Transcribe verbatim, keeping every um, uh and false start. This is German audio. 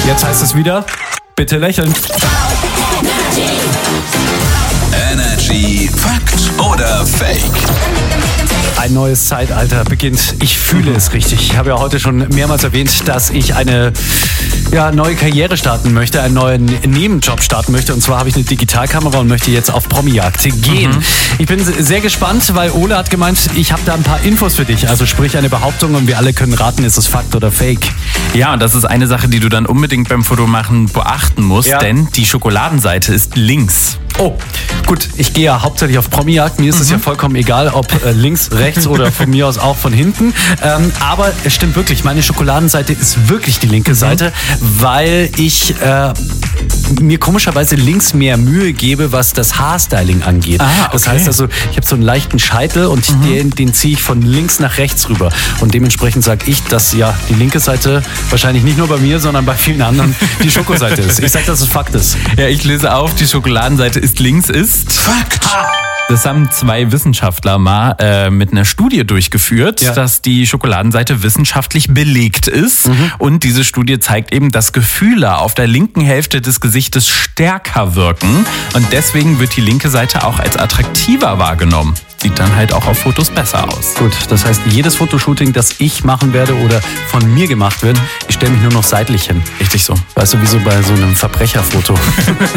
Jetzt heißt es wieder, bitte lächeln. Energy Fakt oder Fake? Ein neues Zeitalter beginnt. Ich fühle es richtig. Ich habe ja heute schon mehrmals erwähnt, dass ich eine ja, neue Karriere starten möchte, einen neuen Nebenjob starten möchte. Und zwar habe ich eine Digitalkamera und möchte jetzt auf Promi-Jagd gehen. Mhm. Ich bin sehr gespannt, weil Ole hat gemeint, ich habe da ein paar Infos für dich. Also sprich eine Behauptung und wir alle können raten, ist es Fakt oder Fake. Ja, und das ist eine Sache, die du dann unbedingt beim Fotomachen beachten musst, ja. Denn die Schokoladenseite ist links. Oh, gut, ich gehe ja hauptsächlich auf Promi-Jagd. Mir ist mhm. es ja vollkommen egal, ob äh, links, rechts oder von mir aus auch von hinten. Ähm, aber es stimmt wirklich, meine Schokoladenseite ist wirklich die linke mhm. Seite, weil ich äh, mir komischerweise links mehr Mühe gebe, was das Haarstyling angeht. Ah, okay. Das heißt also, ich habe so einen leichten Scheitel und mhm. den, den ziehe ich von links nach rechts rüber. Und dementsprechend sage ich, dass ja die linke Seite wahrscheinlich nicht nur bei mir, sondern bei vielen anderen die Schokoseite ist. Ich sage, dass es Fakt ist. Ja, ich löse auf, die Schokoladenseite ist links ist Fakt. Das haben zwei Wissenschaftler mal äh, mit einer Studie durchgeführt, ja. dass die Schokoladenseite wissenschaftlich belegt ist. Mhm. Und diese Studie zeigt eben, dass Gefühle auf der linken Hälfte des Gesichtes stärker wirken. Und deswegen wird die linke Seite auch als attraktiver wahrgenommen. Sieht dann halt auch auf Fotos besser aus. Gut, das heißt, jedes Fotoshooting, das ich machen werde oder von mir gemacht wird, ich stelle mich nur noch seitlich hin. Richtig so. Weißt du, wie so bei so einem Verbrecherfoto.